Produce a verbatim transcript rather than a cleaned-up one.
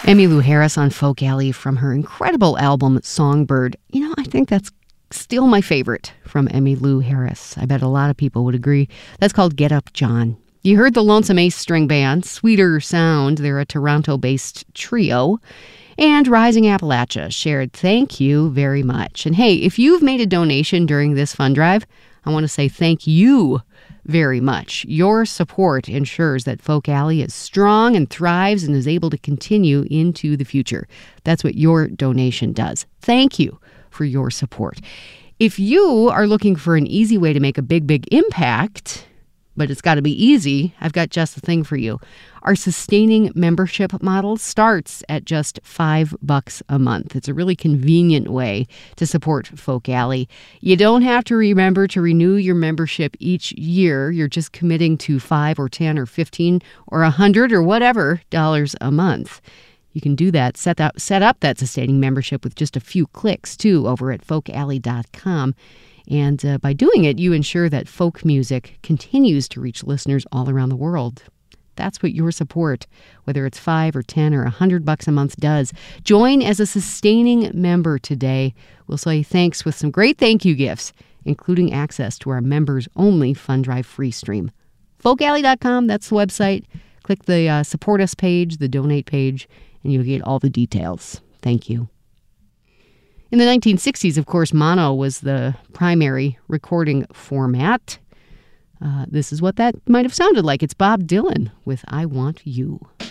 Emmylou Harris on Folk Alley from her incredible album Songbird. You know, I think that's still my favorite from Emmylou Harris. I bet a lot of people would agree. That's called Get Up, John. You heard the Lonesome Ace String Band, Sweeter Sound. They're a Toronto-based trio. And Rising Appalachia shared thank you very much. And hey, if you've made a donation during this fund drive, I want to say thank you very much. Your support ensures that Folk Alley is strong and thrives and is able to continue into the future. That's what your donation does. Thank you for your support. If you are looking for an easy way to make a big, big impact, but it's got to be easy, I've got just the thing for you. Our sustaining membership model starts at just five bucks a month. It's a really convenient way to support Folk Alley. You don't have to remember to renew your membership each year. You're just committing to five or ten or fifteen or a hundred or whatever dollars a month. You can do that, set up, set up that sustaining membership with just a few clicks, too, over at folk alley dot com. And uh, by doing it, you ensure that folk music continues to reach listeners all around the world. That's what your support, whether it's five or ten or a hundred bucks a month, does. Join as a sustaining member today. We'll say thanks with some great thank you gifts, including access to our members-only Fund Drive free stream. folk alley dot com, that's the website. Click the uh, Support Us page, the Donate page, and you'll get all the details. Thank you. In the nineteen sixties, of course, mono was the primary recording format. Uh, this is what that might have sounded like. It's Bob Dylan with I Want You.